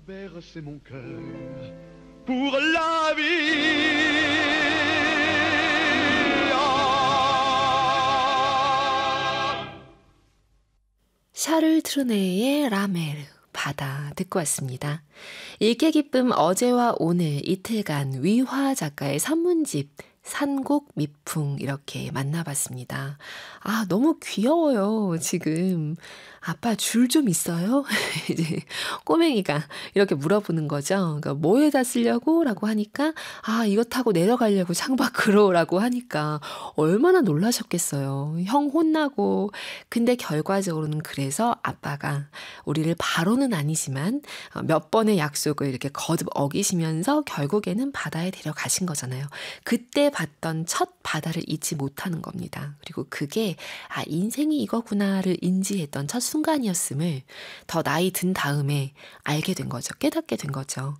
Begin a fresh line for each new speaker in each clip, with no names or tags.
bercer mon cœur pour la vie.
샤를 트루네의 라메르 바다 듣고 왔습니다. 읽기 기쁨 어제와 오늘 이틀간 위화 작가의 산문집 산곡 미풍 이렇게 만나봤습니다. 아, 너무 귀여워요, 지금. 아빠 줄 좀 있어요? 이제 꼬맹이가 이렇게 물어보는 거죠. 그러니까 뭐에다 쓰려고? 라고 하니까 아, 이거 타고 내려가려고 창밖으로 라고 하니까 얼마나 놀라셨겠어요. 형 혼나고. 근데 결과적으로는 그래서 아빠가 우리를 바로는 아니지만 몇 번의 약속을 이렇게 거듭 어기시면서 결국에는 바다에 데려가신 거잖아요. 그때 봤던 첫 바다를 잊지 못하는 겁니다. 그리고 그게 아, 인생이 이거구나를 인지했던 첫 순간이었음을 더 나이 든 다음에 알게 된 거죠. 깨닫게 된 거죠.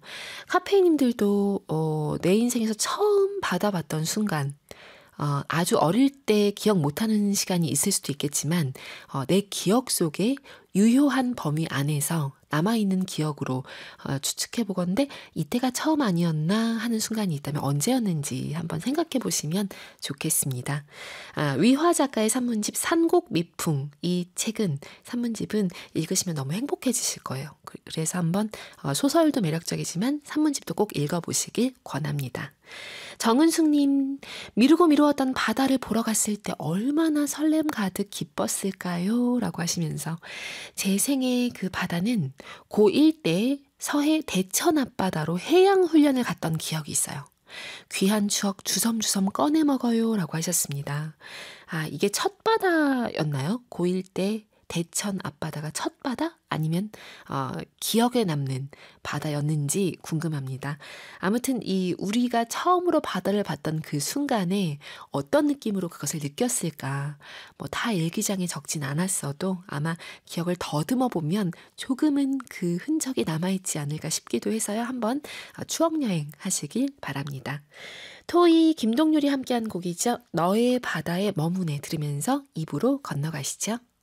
카페이님들도 내 인생에서 처음 받아봤던 순간 아주 어릴 때 기억 못하는 시간이 있을 수도 있겠지만 내 기억 속에 유효한 범위 안에서 남아있는 기억으로 추측해보건데 이때가 처음 아니었나 하는 순간이 있다면 언제였는지 한번 생각해 보시면 좋겠습니다. 위화 작가의 산문집 산곡 미풍 이 책은 산문집은 읽으시면 너무 행복해지실 거예요. 그래서 한번 소설도 매력적이지만 산문집도 꼭 읽어보시길 권합니다. 정은숙님, 미루고 미루었던 바다를 보러 갔을 때 얼마나 설렘 가득 기뻤을까요? 라고 하시면서 제 생애 그 바다는 고1 때 서해 대천 앞바다로 해양훈련을 갔던 기억이 있어요. 귀한 추억 주섬주섬 꺼내 먹어요 라고 하셨습니다. 아, 이게 첫 바다였나요? 고1 때 대천 앞바다가 첫 바다? 아니면 기억에 남는 바다였는지 궁금합니다. 아무튼 이 우리가 처음으로 바다를 봤던 그 순간에 어떤 느낌으로 그것을 느꼈을까? 뭐 다 일기장에 적진 않았어도 아마 기억을 더듬어 보면 조금은 그 흔적이 남아있지 않을까 싶기도 해서요. 한번 추억여행 하시길 바랍니다. 토이 김동률이 함께한 곡이죠. 너의 바다에 머무네 들으면서 입으로 건너가시죠.